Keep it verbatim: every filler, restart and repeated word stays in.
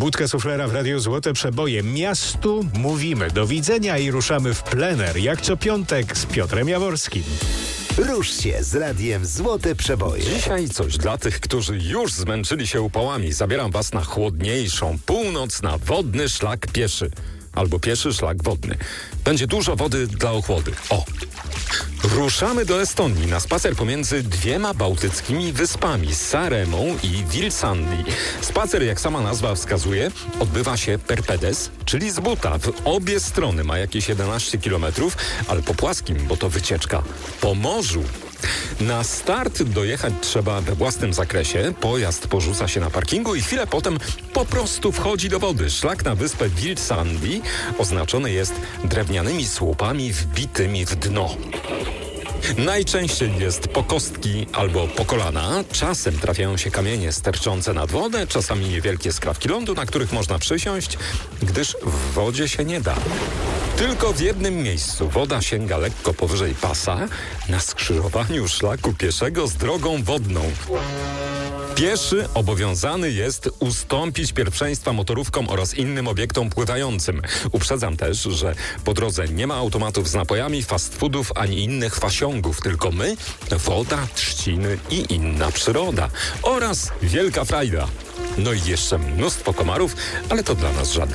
Budka suflera w Radiu Złote Przeboje. Miastu mówimy do widzenia i ruszamy w plener, jak co piątek z Piotrem Jaworskim. Rusz się z Radiem Złote Przeboje. Dzisiaj coś dla tych, którzy już zmęczyli się upałami. Zabieram was na chłodniejszą północ, na wodny szlak pieszy. Albo pieszy szlak wodny. Będzie dużo wody dla ochłody. O! Ruszamy do Estonii na spacer pomiędzy dwiema bałtyckimi wyspami, Saremą i Vilsandi. Spacer, jak sama nazwa wskazuje, odbywa się per pedes, czyli z buta. W obie strony ma jakieś jedenaście kilometrów, ale po płaskim, bo to wycieczka po morzu. Na start dojechać trzeba we własnym zakresie. Pojazd porzuca się na parkingu i chwilę potem po prostu wchodzi do wody. Szlak na wyspę Vilsandi oznaczony jest drewnianymi słupami wbitymi w dno. Najczęściej jest po kostki albo po kolana. Czasem trafiają się kamienie sterczące nad wodę, czasami niewielkie skrawki lądu, na których można przysiąść, gdyż w wodzie się nie da. Tylko w jednym miejscu woda sięga lekko powyżej pasa, na skrzyżowaniu szlaku pieszego z drogą wodną. Pieszy obowiązany jest ustąpić pierwszeństwa motorówkom oraz innym obiektom pływającym. Uprzedzam też, że po drodze nie ma automatów z napojami, fast foodów ani innych fasiągów, tylko my, woda, trzciny i inna przyroda. Oraz wielka frajda. No i jeszcze mnóstwo komarów, ale to dla nas żadne